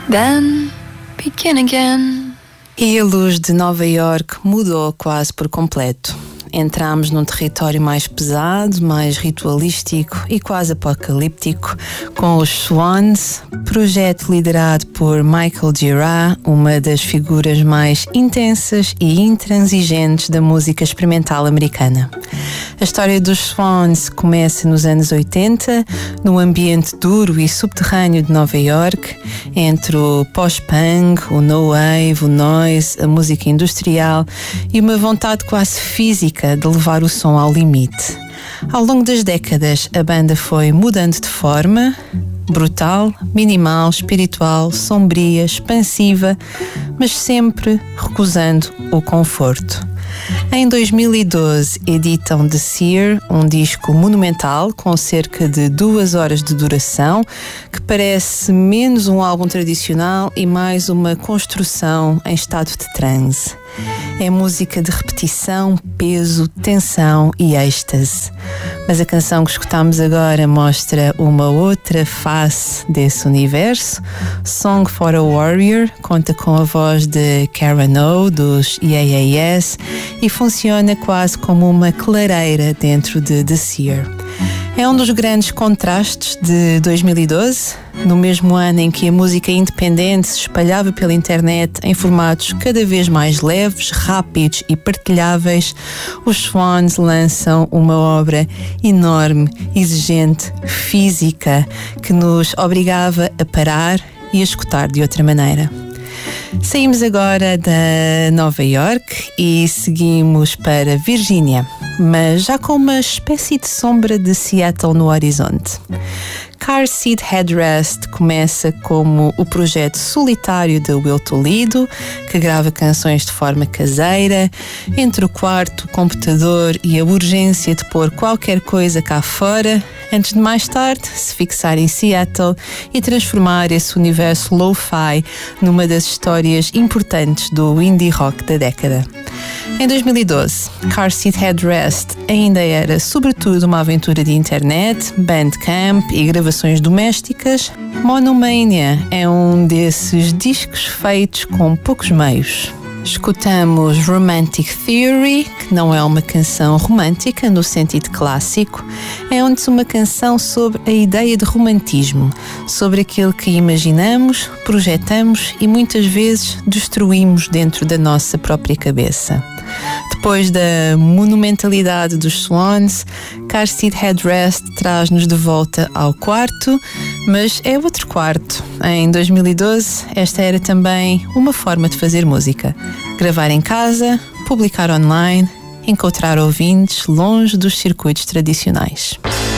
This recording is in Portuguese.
Then begin again. E a luz de Nova York mudou quase por completo. Entramos num território mais pesado, mais ritualístico e quase apocalíptico, com os Swans, projeto liderado por Michael Gira, uma das figuras mais intensas e intransigentes da música experimental americana. A história dos Swans começa nos anos 80, num ambiente duro e subterrâneo de Nova York, entre o post-punk, o no-wave, o noise, a música industrial e uma vontade quase física de levar o som ao limite. Ao longo das décadas, a banda foi mudando de forma, brutal, minimal, espiritual, sombria, expansiva, mas sempre recusando o conforto. Em 2012 editam The Seer, um disco monumental com cerca de 2 horas de duração, que parece menos um álbum tradicional e mais uma construção em estado de transe. É música de repetição, peso, tensão e êxtase. Mas a canção que escutamos agora mostra uma outra face desse universo. Song for a Warrior conta com a voz de Karen O, dos EAAS, e funciona quase como uma clareira dentro de The Seer. É um dos grandes contrastes de 2012, no mesmo ano em que a música independente se espalhava pela internet em formatos cada vez mais leves, rápidos e partilháveis. Os Swans lançam uma obra enorme, exigente, física, que nos obrigava a parar e a escutar de outra maneira. Saímos agora da Nova York e seguimos para Virgínia, mas já com uma espécie de sombra de Seattle no horizonte. Car Seat Headrest começa como o projeto solitário de Will Toledo, que grava canções de forma caseira, entre o quarto, o computador e a urgência de pôr qualquer coisa cá fora, antes de mais tarde se fixar em Seattle e transformar esse universo lo-fi numa das histórias importantes do indie rock da década. Em 2012, Car Seat Headrest ainda era sobretudo uma aventura de internet, Bandcamp e gravações domésticas. Monomania é um desses discos feitos com poucos meios. Escutamos Romantic Theory, que não é uma canção romântica no sentido clássico, é antes uma canção sobre a ideia de romantismo, sobre aquilo que imaginamos, projetamos e muitas vezes destruímos dentro da nossa própria cabeça. Depois da monumentalidade dos Swans, Car Seat Headrest traz-nos de volta ao quarto, mas é outro quarto. Em 2012, esta era também uma forma de fazer música. Gravar em casa, publicar online, encontrar ouvintes longe dos circuitos tradicionais.